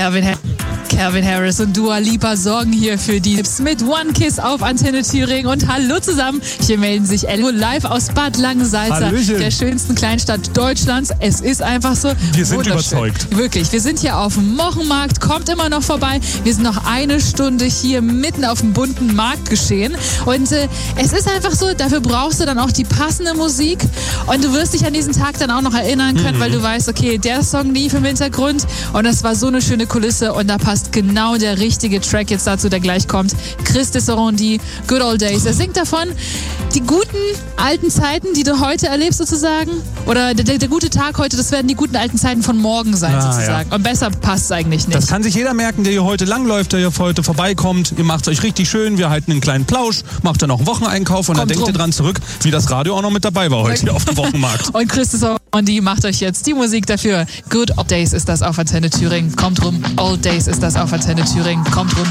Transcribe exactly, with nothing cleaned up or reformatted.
Calvin, ha- Calvin Harris und Dua Lipa sorgen hier für die Tipps mit One Kiss auf Antenne Thüringen. Und hallo zusammen, hier melden sich Ello live aus Bad Langensalza, Hallöchen. der schönsten Kleinstadt Deutschlands. Es ist einfach so Wir sind wunderschön. überzeugt. Wirklich, wir sind hier auf dem Mochenmarkt, kommt immer noch vorbei. Wir sind noch eine Stunde hier mitten auf dem bunten Markt geschehen. Und äh, es ist einfach so, dafür brauchst du dann auch die passende Musik. Und du wirst dich an diesen Tag dann auch noch erinnern können, mhm. weil du weißt, okay, der Song lief im Hintergrund und das war so eine schöne Kulisse und da passt genau der richtige Track jetzt dazu, der gleich kommt. Chris Desserandi, Good Old Days. Er singt davon, die guten alten Zeiten, die du heute erlebst sozusagen, oder der, der, der gute Tag heute, das werden die guten alten Zeiten von morgen sein ah, sozusagen. Ja. Und besser passt es eigentlich nicht. Das kann sich jeder merken, der hier heute langläuft, der hier heute vorbeikommt. Ihr macht es euch richtig schön, wir halten einen kleinen Plausch, macht dann noch einen Wocheneinkauf und Kommt dann denkt rum. ihr dran zurück, wie das Radio auch noch mit dabei war heute hier auf dem Wochenmarkt. Und Chris Desserandi macht euch jetzt die Musik dafür. Good Old Days ist das auf Antenne Thüringen. Kommt rum. Old Days ist das auf Antenne Thüringen. Kommt rum.